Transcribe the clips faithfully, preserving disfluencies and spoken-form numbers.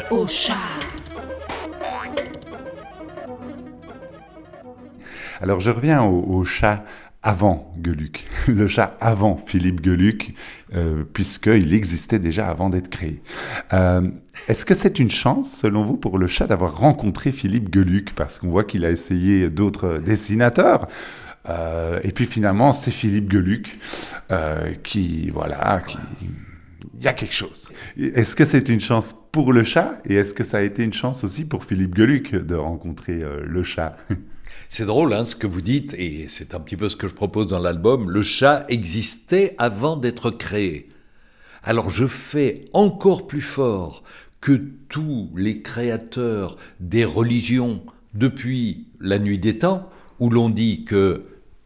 au chat. Alors je reviens au, au chat avant Gueuluc, le chat avant Philippe Gueuluc, euh, puisqu'il existait déjà avant d'être créé. Euh, est-ce que c'est une chance, selon vous, pour le chat d'avoir rencontré Philippe Gueuluc? Parce qu'on voit qu'il a essayé d'autres dessinateurs. Euh, et puis finalement, c'est Philippe Gueuluc euh, qui, voilà, qui... il y a quelque chose. Est-ce que c'est une chance pour le chat? Et est-ce que ça a été une chance aussi pour Philippe Gueuluc de rencontrer euh, le chat? C'est drôle hein, ce que vous dites, et c'est un petit peu ce que je propose dans l'album. Le chat existait avant d'être créé. Alors je fais encore plus fort que tous les créateurs des religions depuis la nuit des temps, où l'on dit que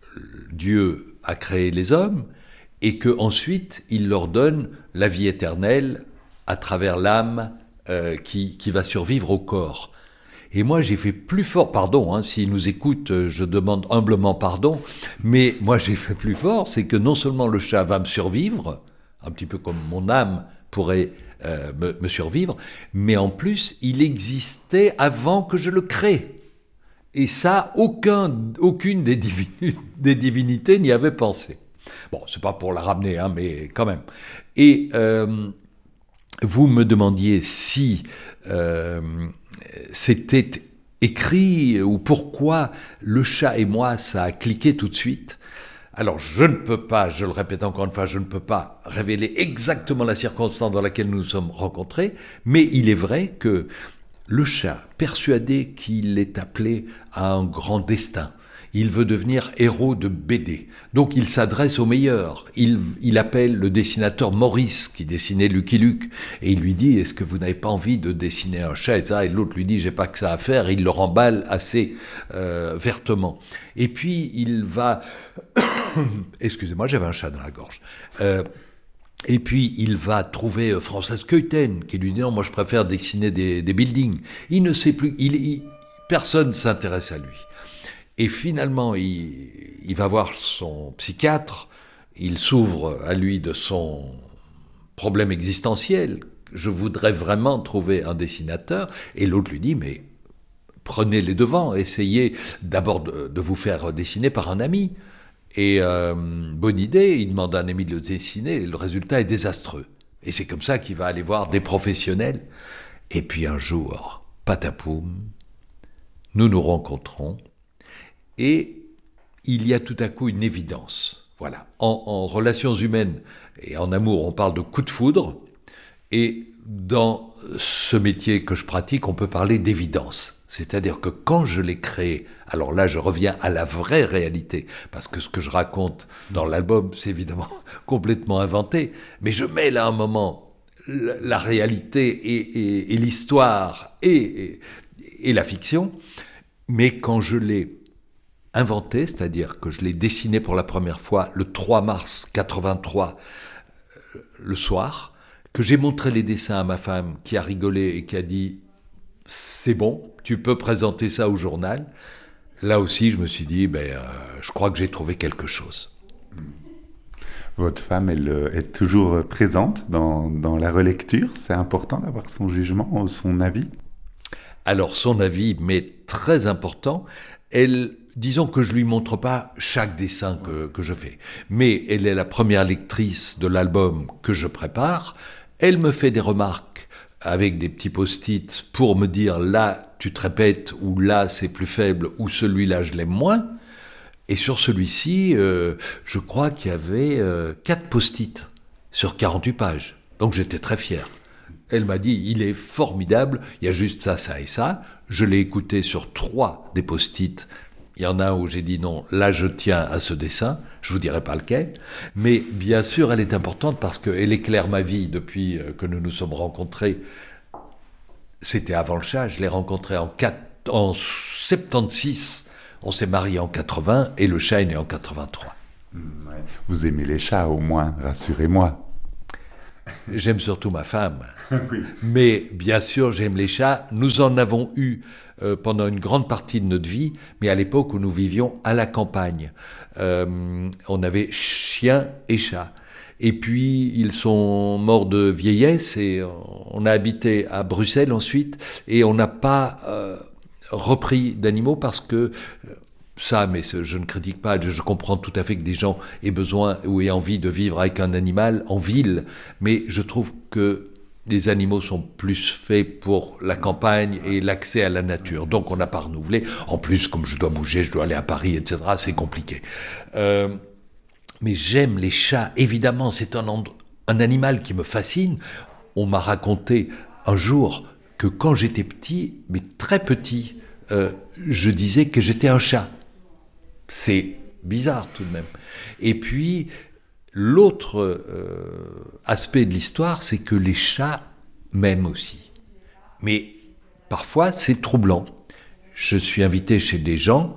Dieu a créé les hommes et qu'ensuite il leur donne la vie éternelle à travers l'âme euh, qui, qui va survivre au corps. Et moi, j'ai fait plus fort, pardon, hein, s'ils nous écoutent, je demande humblement pardon, mais moi, j'ai fait plus fort, c'est que non seulement le chat va me survivre, un petit peu comme mon âme pourrait euh, me, me survivre, mais en plus, il existait avant que je le crée. Et ça, aucun, aucune des, divini- des divinités n'y avait pensé. Bon, c'est pas pour la ramener, hein, mais quand même. Et euh, vous me demandiez si... Euh, c'était écrit ou pourquoi le chat et moi, ça a cliqué tout de suite. Alors, je ne peux pas, je le répète encore une fois, je ne peux pas révéler exactement la circonstance dans laquelle nous nous sommes rencontrés, mais il est vrai que le chat, persuadé qu'il est appelé à un grand destin, il veut devenir héros de B D. Donc il s'adresse aux meilleurs. Il, il appelle le dessinateur Maurice, qui dessinait Lucky Luke, et il lui dit « Est-ce que vous n'avez pas envie de dessiner un chat ?» Et ça, et l'autre lui dit « J'ai pas que ça à faire », et il le remballe assez euh, vertement. Et puis il va... Excusez-moi, j'avais un chat dans la gorge. Euh, Et puis, il va trouver Frances Keuten, qui lui dit « Non, moi je préfère dessiner des, des buildings. » Il ne sait plus, il, il, personne ne s'intéresse à lui. Et finalement, il, il va voir son psychiatre, il s'ouvre à lui de son problème existentiel. Je voudrais vraiment trouver un dessinateur. Et l'autre lui dit, mais prenez les devants, essayez d'abord de, de vous faire dessiner par un ami. Et euh, bonne idée, il demande à un ami de le dessiner, et le résultat est désastreux. Et c'est comme ça qu'il va aller voir des professionnels. Et puis un jour, patapoum, nous nous rencontrons. Et il y a tout à coup une évidence. Voilà. En, en relations humaines et en amour, on parle de coup de foudre. Et dans ce métier que je pratique, on peut parler d'évidence. C'est-à-dire que quand je l'ai créé, alors là, je reviens à la vraie réalité, parce que ce que je raconte dans l'album, c'est évidemment complètement inventé, mais je mêle à un moment la, la réalité et, et, et l'histoire et, et, et la fiction. Mais quand je l'ai inventé, c'est-à-dire que je l'ai dessiné pour la première fois le trois mars quatre-vingt-trois, euh, le soir, que j'ai montré les dessins à ma femme qui a rigolé et qui a dit « c'est bon, tu peux présenter ça au journal », là aussi je me suis dit ben, euh, « je crois que j'ai trouvé quelque chose ». Votre femme, elle est toujours présente dans, dans la relecture. C'est important d'avoir son jugement, son avis? Alors son avis, mais très important, elle... Disons que je ne lui montre pas chaque dessin que, que je fais, mais elle est la première lectrice de l'album que je prépare. Elle me fait des remarques avec des petits post-it pour me dire « là, tu te répètes » ou « là, c'est plus faible » ou « celui-là, je l'aime moins ». Et sur celui-ci, euh, je crois qu'il y avait euh, quatre post-it sur quarante-huit pages. Donc j'étais très fier. Elle m'a dit « il est formidable, il y a juste ça, ça et ça ». Je l'ai écouté sur trois des post-it. Il y en a où j'ai dit non, là je tiens à ce dessin, je ne vous dirai pas lequel, mais bien sûr elle est importante parce qu'elle éclaire ma vie depuis que nous nous sommes rencontrés. C'était avant le chat, je l'ai rencontré en, quatre, en soixante-seize, on s'est mariés en quatre-vingts et le chat est né en quatre-vingt-trois. Vous aimez les chats au moins, rassurez-moi. J'aime surtout ma femme, oui. Mais bien sûr j'aime les chats, nous en avons eu Euh, pendant une grande partie de notre vie, mais à l'époque où nous vivions à la campagne. Euh, on avait chien et chat. Et puis, ils sont morts de vieillesse et on a habité à Bruxelles ensuite et on n'a pas euh, repris d'animaux parce que ça, mais je ne critique pas, je comprends tout à fait que des gens aient besoin ou aient envie de vivre avec un animal en ville, mais je trouve que les animaux sont plus faits pour la campagne et l'accès à la nature. Donc on n'a pas renouvelé. En plus, comme je dois bouger, je dois aller à Paris, et cetera, c'est compliqué. Euh, mais j'aime les chats, évidemment, c'est un, un animal qui me fascine. On m'a raconté un jour que quand j'étais petit, mais très petit, euh, je disais que j'étais un chat. C'est bizarre tout de même. Et puis, l'autre euh, aspect de l'histoire, c'est que les chats m'aiment aussi. Mais parfois, c'est troublant. Je suis invité chez des gens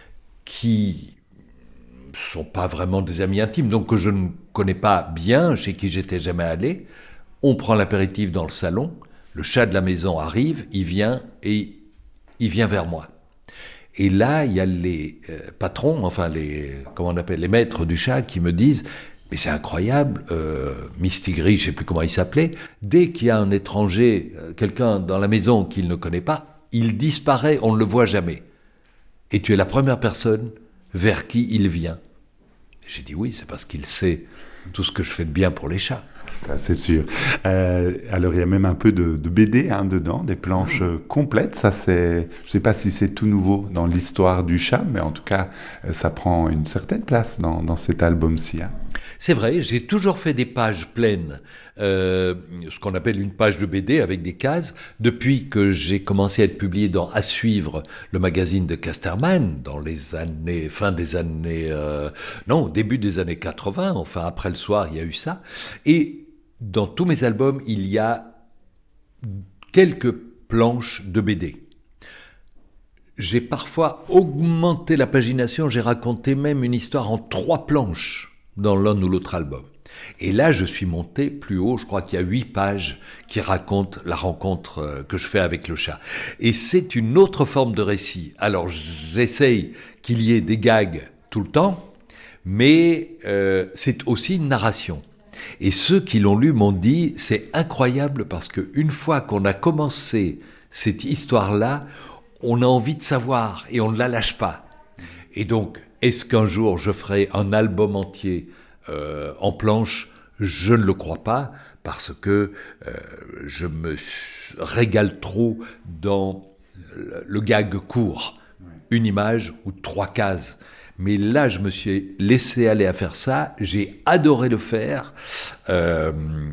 qui ne sont pas vraiment des amis intimes, donc que je ne connais pas bien, chez qui j'étais jamais allé. On prend l'apéritif dans le salon, le chat de la maison arrive, il vient et il vient vers moi. Et là, il y a les euh, patrons, enfin les, comment on appelle, les maîtres du chat qui me disent « Mais c'est incroyable, euh, Mistigri, je ne sais plus comment il s'appelait, dès qu'il y a un étranger, euh, quelqu'un dans la maison qu'il ne connaît pas, il disparaît, on ne le voit jamais. Et tu es la première personne vers qui il vient. » J'ai dit « Oui, c'est parce qu'il sait tout ce que je fais de bien pour les chats. » Ça, c'est sûr. Euh, alors, il y a même un peu de, de B D hein, dedans, des planches euh, complètes. Ça, c'est, je ne sais pas si c'est tout nouveau dans l'histoire du chat, mais en tout cas, euh, ça prend une certaine place dans, dans cet album-ci. Hein. C'est vrai, j'ai toujours fait des pages pleines, euh, ce qu'on appelle une page de B D avec des cases, depuis que j'ai commencé à être publié dans À Suivre, le magazine de Casterman, dans les années, fin des années, euh, non, début des années quatre-vingts, enfin après le soir, il y a eu ça. Et dans tous mes albums, il y a quelques planches de B D. J'ai parfois augmenté la pagination, j'ai raconté même une histoire en trois planches dans l'un ou l'autre album. Et là, je suis monté plus haut, je crois qu'il y a huit pages qui racontent la rencontre que je fais avec le chat. Et c'est une autre forme de récit. Alors, j'essaye qu'il y ait des gags tout le temps, mais euh, c'est aussi une narration. Et ceux qui l'ont lu m'ont dit, c'est incroyable parce qu'une fois qu'on a commencé cette histoire-là, on a envie de savoir et on ne la lâche pas. Et donc, est-ce qu'un jour je ferai un album entier euh, en planche ? Je ne le crois pas parce que euh, je me régale trop dans le, le gag court, une image ou trois cases. Mais là, je me suis laissé aller à faire ça, j'ai adoré le faire euh,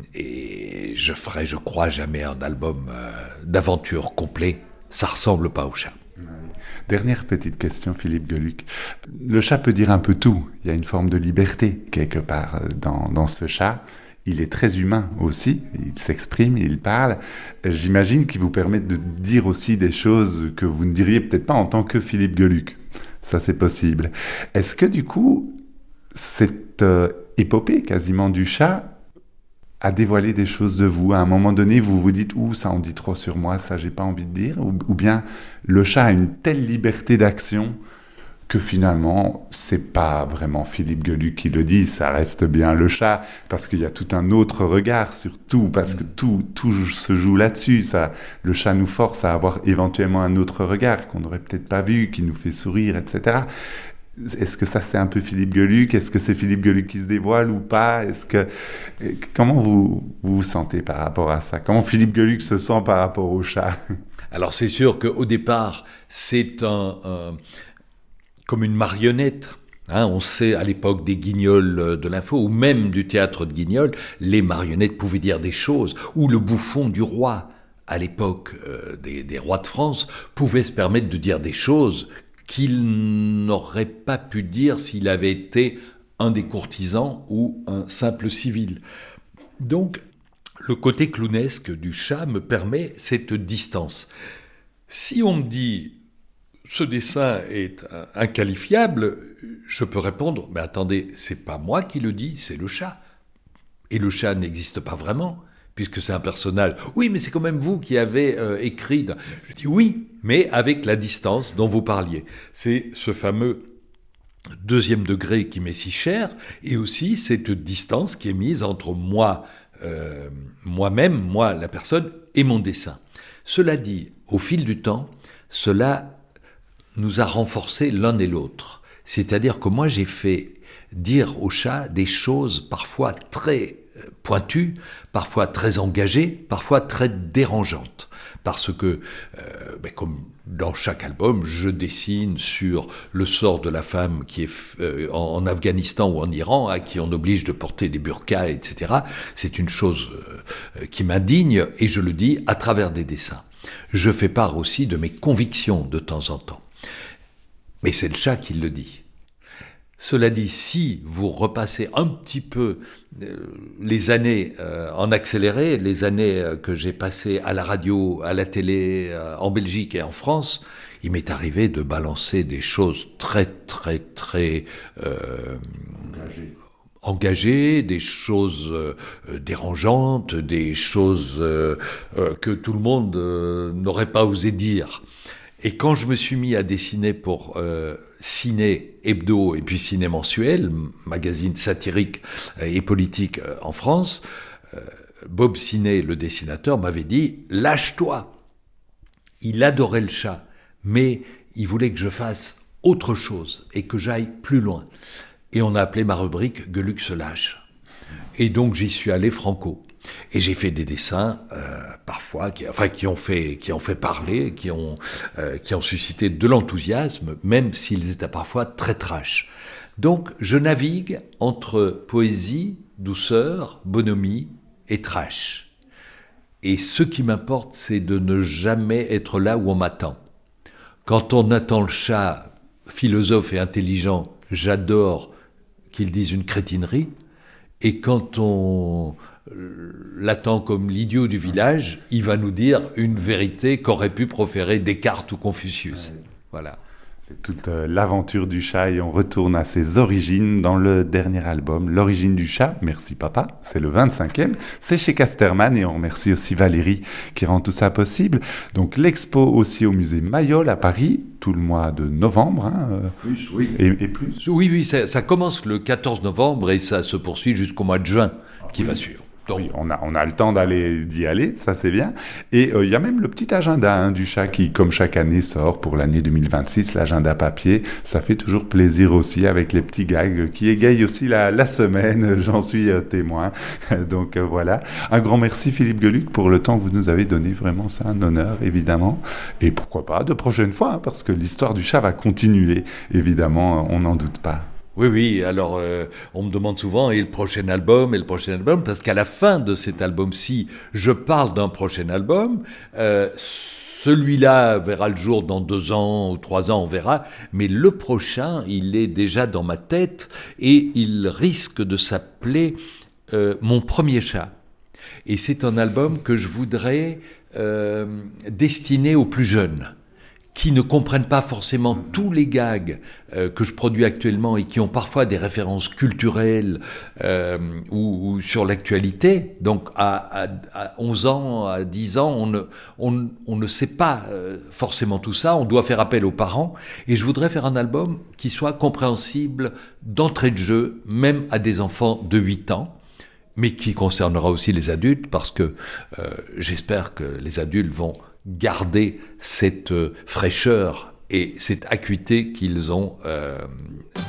et je ferai, je crois, jamais un album euh, d'aventure complet. Ça ressemble pas au chat. Dernière petite question, Philippe Geluck. Le chat peut dire un peu tout. Il y a une forme de liberté quelque part dans, dans ce chat. Il est très humain aussi. Il s'exprime, il parle. J'imagine qu'il vous permet de dire aussi des choses que vous ne diriez peut-être pas en tant que Philippe Geluck. Ça, c'est possible. Est-ce que du coup, cette euh, épopée quasiment du chat a dévoilé des choses de vous? À un moment donné, vous vous dites « Ouh, ça en dit trop sur moi, ça j'ai pas envie de dire » ou, ou bien le chat a une telle liberté d'action que finalement, c'est pas vraiment Philippe Geluck qui le dit, ça reste bien le chat, parce qu'il y a tout un autre regard sur tout, parce que tout, tout se joue là-dessus. Ça, le chat nous force à avoir éventuellement un autre regard qu'on n'aurait peut-être pas vu, qui nous fait sourire, et cetera. Est-ce que ça, c'est un peu Philippe Geluck? Est-ce que c'est Philippe Geluck qui se dévoile ou pas? Est-ce que... Comment vous, vous vous sentez par rapport à ça? Comment Philippe Geluck se sent par rapport au chat? Alors, c'est sûr qu'au départ, c'est un, un, comme une marionnette. Hein, on sait, à l'époque des Guignols de l'info, ou même du théâtre de Guignol, les marionnettes pouvaient dire des choses. Ou le bouffon du roi, à l'époque euh, des, des rois de France, pouvait se permettre de dire des choses qu'il n'aurait pas pu dire s'il avait été un des courtisans ou un simple civil. Donc, le côté clownesque du chat me permet cette distance. Si on me dit « ce dessin est inqualifiable », je peux répondre « mais attendez, c'est pas moi qui le dis, c'est le chat. Et le chat n'existe pas vraiment, puisque c'est un personnage. Oui, mais c'est quand même vous qui avez euh, écrit. » Je dis « oui, mais avec la distance dont vous parliez. » C'est ce fameux deuxième degré qui m'est si cher, et aussi cette distance qui est mise entre moi, euh, moi-même, moi la personne, et mon dessin. Cela dit, au fil du temps, cela nous a renforcés l'un et l'autre. C'est-à-dire que moi j'ai fait dire au chat des choses parfois très pointues, parfois très engagées, parfois très dérangeantes. Parce que, euh, ben comme dans chaque album, je dessine sur le sort de la femme qui est euh, en, en Afghanistan ou en Iran, à qui on oblige de porter des burqas, et cetera. C'est une chose euh, qui m'indigne, et je le dis à travers des dessins. Je fais part aussi de mes convictions de temps en temps. Mais c'est le chat qui le dit. Cela dit, si vous repassez un petit peu euh, les années euh, en accéléré, les années euh, que j'ai passées à la radio, à la télé, euh, en Belgique et en France, il m'est arrivé de balancer des choses très, très, très euh, engagées. engagées, des choses euh, dérangeantes, des choses euh, euh, que tout le monde euh, n'aurait pas osé dire. Et quand je me suis mis à dessiner pour euh, Ciné Hebdo et puis Ciné Mensuel, magazine satirique et politique en France, euh, Bob Ciné, le dessinateur, m'avait dit « Lâche-toi !» Il adorait le chat, mais il voulait que je fasse autre chose et que j'aille plus loin. Et on a appelé ma rubrique « Gueuluc se lâche ». Et donc j'y suis allé franco. Et j'ai fait des dessins, euh, parfois, qui, enfin, qui ont fait, qui ont fait parler, qui ont, euh, qui ont suscité de l'enthousiasme, même s'ils étaient parfois très trash. Donc, je navigue entre poésie, douceur, bonhomie et trash. Et ce qui m'importe, c'est de ne jamais être là où on m'attend. Quand on attend le chat philosophe et intelligent, j'adore qu'il dise une crétinerie. Et quand on l'attend comme l'idiot du village, il va nous dire une vérité qu'aurait pu proférer Descartes ou Confucius. Ouais. Voilà. C'est toute euh, l'aventure du chat et on retourne à ses origines dans le dernier album, L'origine du chat. Merci papa, c'est le vingt-cinquième. C'est chez Casterman et on remercie aussi Valérie qui rend tout ça possible. Donc l'expo aussi au musée Mayol à Paris, tout le mois de novembre. Hein, euh, plus, oui. Et, et plus. Oui, oui, ça, ça commence le quatorze novembre et ça se poursuit jusqu'au mois de juin ah, qui oui. va suivre. Donc, oui, on a, on a le temps d'aller, d'y aller, ça c'est bien. Et il euh, y a même le petit agenda hein, du chat qui, comme chaque année, sort pour l'année deux mille vingt-six, l'agenda papier. Ça fait toujours plaisir aussi avec les petits gags qui égayent aussi la, la semaine, j'en suis euh, témoin. Donc euh, voilà. Un grand merci Philippe Gueluc pour le temps que vous nous avez donné. Vraiment, c'est un honneur, évidemment. Et pourquoi pas de prochaine fois, hein, parce que l'histoire du chat va continuer, évidemment, on n'en doute pas. Oui, oui, alors euh, on me demande souvent, et le prochain album, et le prochain album, parce qu'à la fin de cet album-ci, je parle d'un prochain album, euh, celui-là verra le jour dans deux ans ou trois ans, on verra, mais le prochain, il est déjà dans ma tête, et il risque de s'appeler euh, Mon premier chat. Et c'est un album que je voudrais euh, destiner aux plus jeunes, qui ne comprennent pas forcément tous les gags euh, que je produis actuellement et qui ont parfois des références culturelles euh, ou, ou sur l'actualité. Donc à, à, à onze ans, à dix ans, on ne, on, on ne sait pas euh, forcément tout ça, on doit faire appel aux parents. Et je voudrais faire un album qui soit compréhensible d'entrée de jeu, même à des enfants de huit ans, mais qui concernera aussi les adultes, parce que euh, j'espère que les adultes vont garder cette fraîcheur et cette acuité qu'ils ont euh,